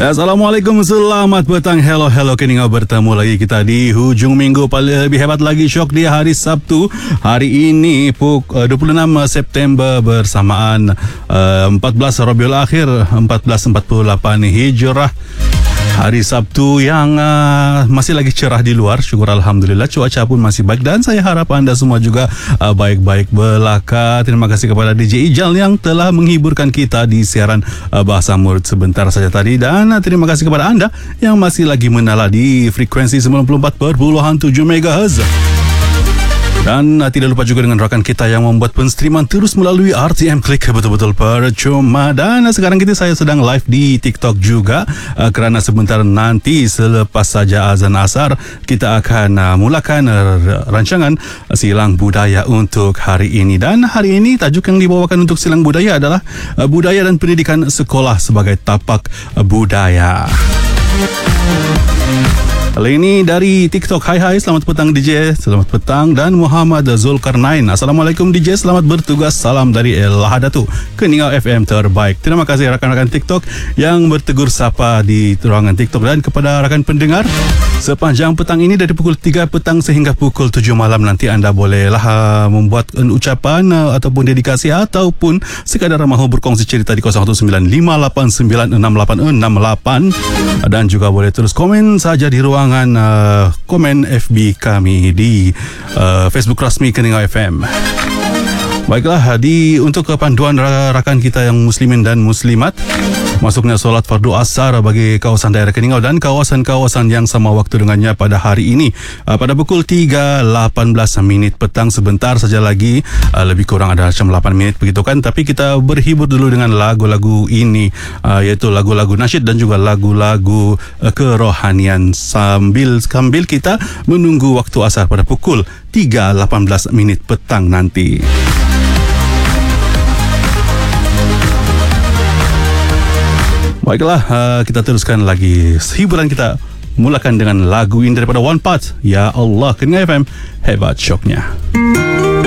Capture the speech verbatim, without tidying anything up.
Assalamualaikum, selamat petang. Hello, hello. Kini bertemu lagi kita di hujung minggu. Paling lebih hebat lagi, syok di hari Sabtu. Hari ini pukul dua puluh enam September bersamaan uh, empat belas Rabiul Akhir empat belas empat puluh lapan Hijrah. Hari Sabtu yang uh, masih lagi cerah di luar. Syukur Alhamdulillah, cuaca pun masih baik. Dan saya harap anda semua juga uh, baik-baik belaka. Terima kasih kepada D J Ijal yang telah menghiburkan kita di siaran uh, Bahasa Murid sebentar saja tadi. Dan uh, terima kasih kepada anda yang masih lagi menala di frekuensi sembilan puluh empat perpuluhan tujuh megahertz. Dan uh, tidak lupa juga dengan rakan kita yang membuat penstreaman terus melalui R T M Klik, betul-betul percuma. Dan uh, sekarang kita saya sedang live di TikTok juga uh, kerana sebentar nanti selepas saja azan asar kita akan uh, mulakan uh, rancangan uh, Silang Budaya untuk hari ini. Dan hari ini tajuk yang dibawakan untuk Silang Budaya adalah uh, Budaya dan Pendidikan Sekolah sebagai Tapak uh, Budaya. Kali ini dari TikTok. Hai hai, selamat petang D J. Selamat petang. Dan Muhammad Zulkarnain. Assalamualaikum D J, selamat bertugas. Salam dari El Lahadatu, Keningau F M terbaik. Terima kasih rakan-rakan TikTok yang bertegur sapa di ruangan TikTok. Dan kepada rakan pendengar, sepanjang petang ini dari pukul tiga petang sehingga pukul tujuh malam nanti anda bolehlah uh, membuat ucapan uh, ataupun dedikasi ataupun sekadar mahu berkongsi cerita di kosong satu sembilan lima lapan sembilan enam lapan enam lapan. Dan juga boleh terus komen saja di ruang Uh, komen F B kami di uh, Facebook rasmi Keningau F M. Baiklah, di untuk kepanduan rakan kita yang muslimin dan muslimat, masuknya solat fardu asar bagi kawasan daerah Keningau dan kawasan-kawasan yang sama waktu dengannya pada hari ini uh, pada pukul tiga lapan belas minit petang. Sebentar saja lagi, uh, lebih kurang ada macam delapan minit begitu kan. Tapi kita berhibur dulu dengan lagu-lagu ini, uh, iaitu lagu-lagu nasyid dan juga lagu-lagu uh, kerohanian sambil sambil kita menunggu waktu asar pada pukul tiga lapan belas minit petang nanti. Baiklah, uh, kita teruskan lagi hiburan kita. Mulakan dengan lagu ini daripada One Part. Ya Allah, Keningau F M, hebat syoknya.